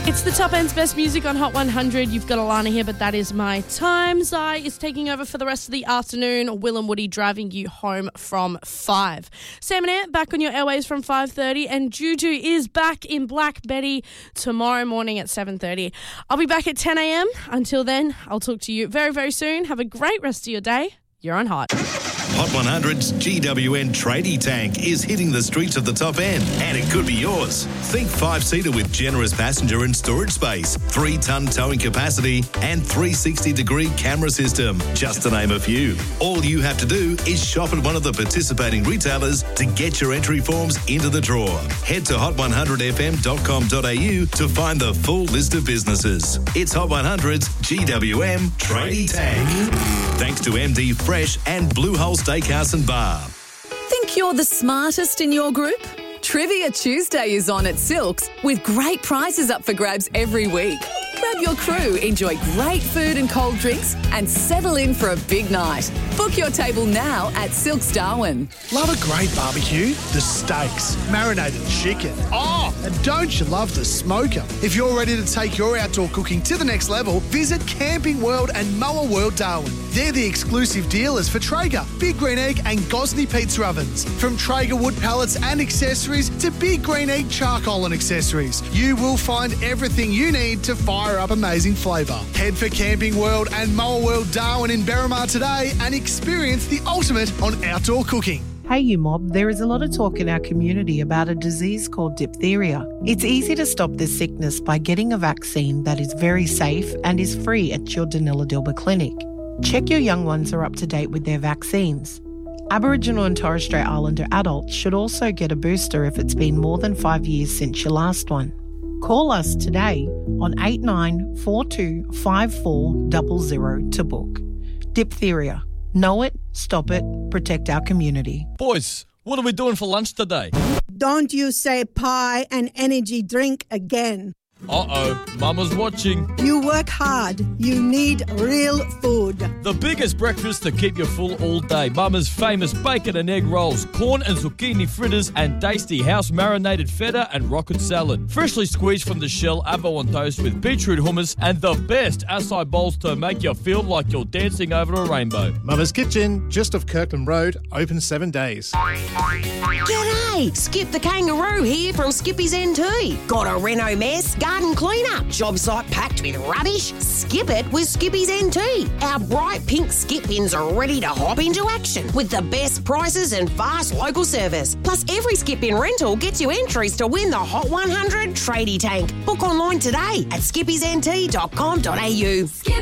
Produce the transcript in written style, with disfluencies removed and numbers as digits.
It's the top end's best music on Hot 100. You've got Alana here, but that is my time. Zai is taking over for the rest of the afternoon. Will and Woody driving you home from 5. Sam and Ant back on your airways from 5:30, and Juju is back in Black Betty tomorrow morning at 7:30. I'll be back at 10 a.m. Until then, I'll talk to you very, very soon. Have a great rest of your day. You're on Hot. Hot 100's GWN Tradie Tank is hitting the streets of the top end, and it could be yours. Think 5-seater with generous passenger and storage space, 3-ton towing capacity, and 360-degree camera system, just to name a few. All you have to do is shop at one of the participating retailers to get your entry forms into the draw. Head to hot100fm.com.au to find the full list of businesses. It's Hot 100's GWM Tradie Tank. Thanks to MD Fresh and Blue Hole Steakhouse and Bar. Think you're the smartest in your group? Trivia Tuesday is on at Silks with great prizes up for grabs every week. Grab your crew, enjoy great food and cold drinks, and settle in for a big night. Book your table now at Silks Darwin. Love a great barbecue? The steaks, marinated chicken. Oh, and don't you love the smoker? If you're ready to take your outdoor cooking to the next level, visit Camping World and Mower World Darwin. They're the exclusive dealers for Traeger, Big Green Egg and Gosney pizza ovens. From Traeger wood pallets and accessories to Big Green Egg charcoal and accessories, you will find everything you need to fire up amazing flavour. Head for Camping World and Mower World Darwin in Berrimah today and experience the ultimate on outdoor cooking. Hey you mob, there is a lot of talk in our community about a disease called diphtheria. It's easy to stop this sickness by getting a vaccine that is very safe and is free at your Danila Dilba clinic. Check your young ones are up to date with their vaccines. Aboriginal and Torres Strait Islander adults should also get a booster if it's been more than 5 years since your last one. Call us today on 89425400 to book. Diphtheria. Know it, stop it, protect our community. Boys, what are we doing for lunch today? Don't you say pie and energy drink again. Uh-oh, Mama's watching. You work hard. You need real food. The biggest breakfast to keep you full all day. Mama's famous bacon and egg rolls, corn and zucchini fritters, and tasty house-marinated feta and rocket salad. Freshly squeezed from the shell, avo on toast with beetroot hummus, and the best acai bowls to make you feel like you're dancing over a rainbow. Mama's Kitchen, just off Kirkland Road, open 7 days. G'day, Skip the Kangaroo here from Skippy's NT. Got a reno mess? Garden cleanup? Job site packed with rubbish? Skip it with Skippy's NT. Our bright pink skip bins are ready to hop into action with the best prices and fast local service. Plus, every skip bin rental gets you entries to win the Hot 100 Tradie Tank. Book online today at skippysnt.com.au.